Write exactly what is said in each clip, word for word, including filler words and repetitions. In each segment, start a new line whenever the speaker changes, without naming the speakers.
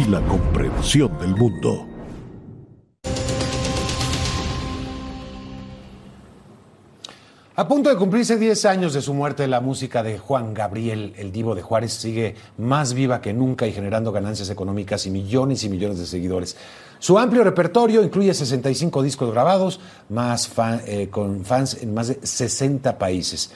la comprensión del mundo.
A punto de cumplirse diez años de su muerte, la música de Juan Gabriel, el Divo de Juárez, sigue más viva que nunca y generando ganancias económicas y millones y millones de seguidores. Su amplio repertorio incluye sesenta y cinco discos grabados, más fan, eh, con fans en más de sesenta países.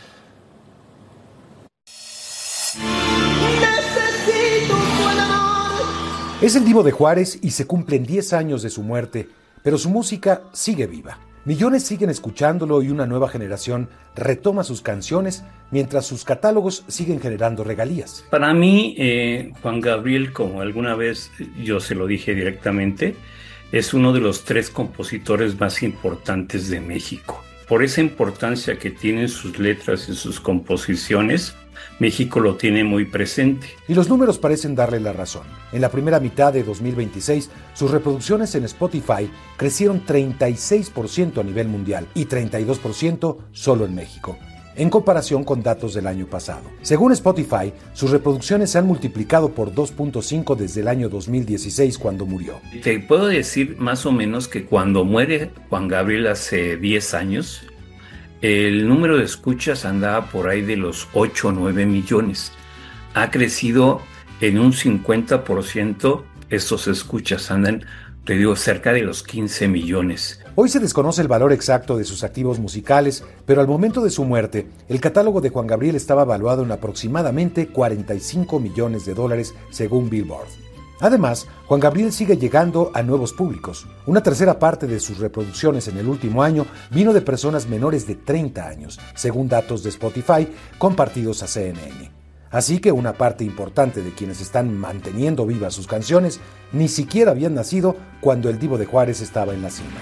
Es el Divo de Juárez y se cumplen diez años de su muerte, pero su música sigue viva. Millones siguen escuchándolo y una nueva generación retoma sus canciones mientras sus catálogos siguen generando regalías.
Para mí, eh, Juan Gabriel, como alguna vez yo se lo dije directamente, es uno de los tres compositores más importantes de México. Por esa importancia que tienen sus letras y sus composiciones, México lo tiene muy presente.
Y los números parecen darle la razón. En la primera mitad de dos mil veintiséis, sus reproducciones en Spotify crecieron treinta y seis por ciento a nivel mundial y treinta y dos por ciento solo en México, en comparación con datos del año pasado. Según Spotify, sus reproducciones se han multiplicado por dos punto cinco desde el año dos mil dieciséis, cuando murió.
Te puedo decir más o menos que cuando muere Juan Gabriel hace diez años, el número de escuchas andaba por ahí de los ocho o nueve millones. Ha crecido en un cincuenta por ciento estos escuchas, andan, te digo, cerca de los quince millones.
Hoy se desconoce el valor exacto de sus activos musicales, pero al momento de su muerte, el catálogo de Juan Gabriel estaba valuado en aproximadamente cuarenta y cinco millones de dólares, según Billboard. Además, Juan Gabriel sigue llegando a nuevos públicos. Una tercera parte de sus reproducciones en el último año vino de personas menores de treinta años, según datos de Spotify compartidos a C N N. Así que una parte importante de quienes están manteniendo vivas sus canciones ni siquiera habían nacido cuando el Divo de Juárez estaba en la cima.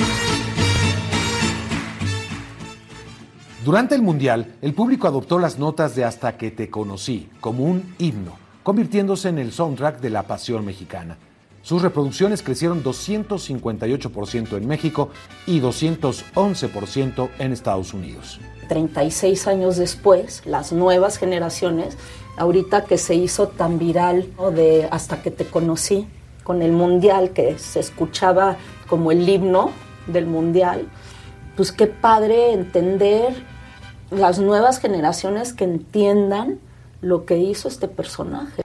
Durante el Mundial, el público adoptó las notas de Hasta que te conocí como un himno, convirtiéndose en el soundtrack de la pasión mexicana. Sus reproducciones crecieron doscientos cincuenta y ocho por ciento en México y doscientos once por ciento en Estados Unidos.
treinta y seis años después, las nuevas generaciones, ahorita que se hizo tan viral, ¿no?, de Hasta que te conocí, con el Mundial, que se escuchaba como el himno del Mundial, pues qué padre entender las nuevas generaciones que entiendan lo que hizo este personaje.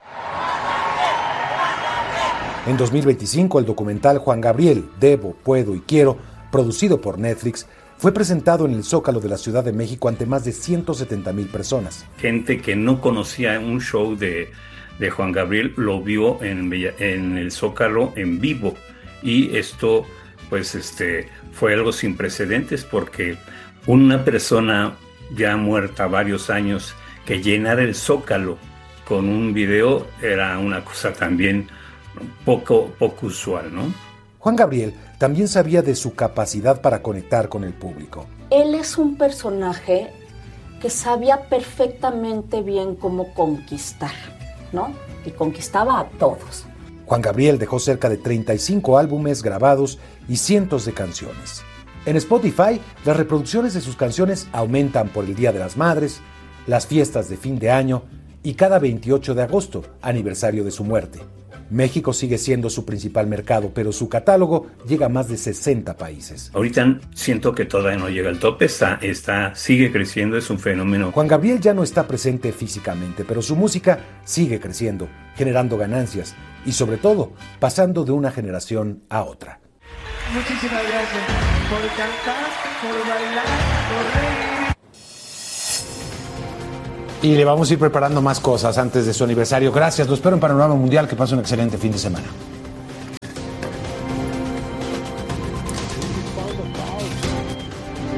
En dos mil veinticinco, el documental Juan Gabriel, Debo, Puedo y Quiero, producido por Netflix, fue presentado en el Zócalo de la Ciudad de México ante más de ciento setenta mil personas.
Gente que no conocía un show de, de Juan Gabriel lo vio en, en el Zócalo en vivo, y esto pues este, fue algo sin precedentes, porque una persona ya muerta varios años que llenara el Zócalo con un video era una cosa también poco, poco usual, ¿no?
Juan Gabriel también sabía de su capacidad para conectar con el público.
Él es un personaje que sabía perfectamente bien cómo conquistar, ¿no? Y conquistaba a todos.
Juan Gabriel dejó cerca de treinta y cinco álbumes grabados y cientos de canciones. En Spotify, las reproducciones de sus canciones aumentan por el Día de las Madres, las fiestas de fin de año y cada veintiocho de agosto, aniversario de su muerte. México sigue siendo su principal mercado, pero su catálogo llega a más de sesenta países.
Ahorita siento que todavía no llega al tope, está, está, sigue creciendo, es un fenómeno.
Juan Gabriel ya no está presente físicamente, pero su música sigue creciendo, generando ganancias y, sobre todo, pasando de una generación a otra.
Muchísimas gracias por cantar, por bailar, por reír.
Y le vamos a ir preparando más cosas antes de su aniversario. Gracias, lo espero en Panorama Mundial. Que pase un excelente fin de semana.